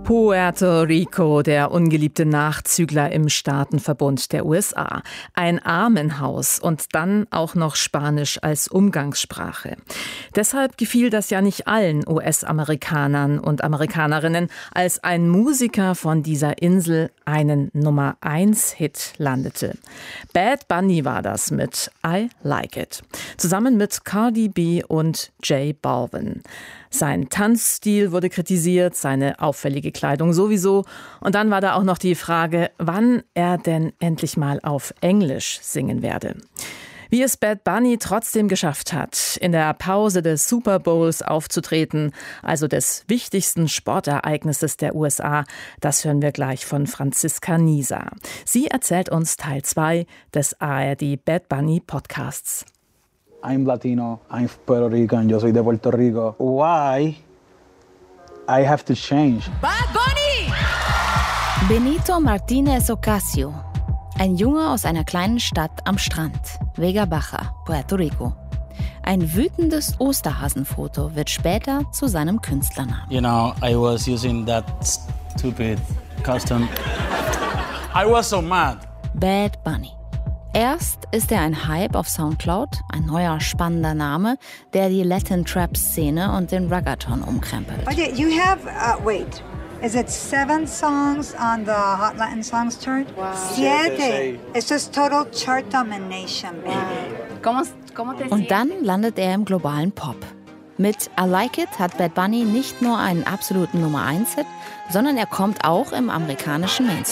Puerto Rico, der ungeliebte Nachzügler im Staatenverbund der USA. Ein Armenhaus und dann auch noch Spanisch als Umgangssprache. Deshalb gefiel das ja nicht allen US-Amerikanern und Amerikanerinnen, als ein Musiker von dieser Insel einen Nummer-1-Hit landete. Bad Bunny war das mit I Like It. Zusammen mit Cardi B und J Balvin. Sein Tanzstil wurde kritisiert, seine auffällige Kleidung sowieso. Und dann war da auch noch die Frage, wann er denn endlich mal auf Englisch singen werde. Wie es Bad Bunny trotzdem geschafft hat, in der Pause des Super Bowls aufzutreten, also des wichtigsten Sportereignisses der USA, das hören wir gleich von Franziska Nieser. Sie erzählt uns Teil 2 des ARD Bad Bunny Podcasts. I'm Latino, I'm Puerto Rican, yo soy de Puerto Rico. Why I have to change? Bad Bunny! Benito Martinez Ocasio, ein Junge aus einer kleinen Stadt am Strand, Vega Baja, Puerto Rico. Ein wütendes Osterhasenfoto wird später zu seinem Künstlernamen. You know, I was using that stupid costume. I was so mad. Bad Bunny. Erst ist er ein Hype auf Soundcloud, ein neuer spannender Name, der die Latin-Trap-Szene und den Reggaeton umkrempelt. Okay, you have, is it 7 songs on the Hot Latin Songs chart? Wow. 7. It's just total chart domination, baby. Und dann landet er im globalen Pop. Mit I Like It hat Bad Bunny nicht nur einen absoluten Nummer-1-Hit, sondern er kommt auch im amerikanischen Mainstream.